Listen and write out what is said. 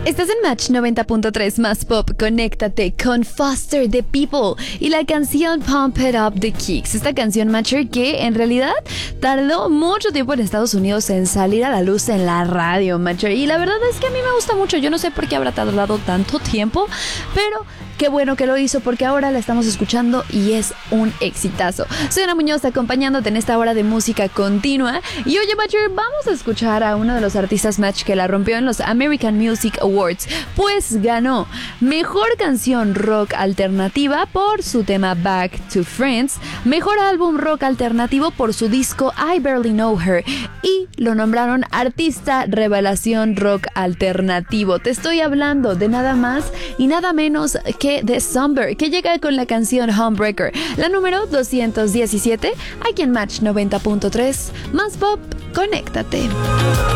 Estás en Match 90.3 más pop. Conéctate con Foster the People y la canción Pump It Up de Kicks. Esta canción, Matcher, que en realidad tardó mucho tiempo en Estados Unidos en salir a la luz en la radio, Matcher. Y la verdad es que a mí me gusta mucho. Yo no sé por qué habrá tardado tanto tiempo, pero qué bueno que lo hizo porque ahora la estamos escuchando y es un exitazo. Soy Ana Muñoz acompañándote en esta hora de música continua. Y oye, Matcher, vamos a escuchar a uno de los artistas, Match, que la rompió en los American Music Awards, pues ganó Mejor Canción Rock Alternativa por su tema Back to Friends, Mejor Álbum Rock Alternativo por su disco I Barely Know Her y lo nombraron Artista Revelación Rock Alternativo. Te estoy hablando de nada más y nada menos que de Somber, que llega con la canción Homebreaker, la número 217, aquí en Match 90.3, más pop, conéctate.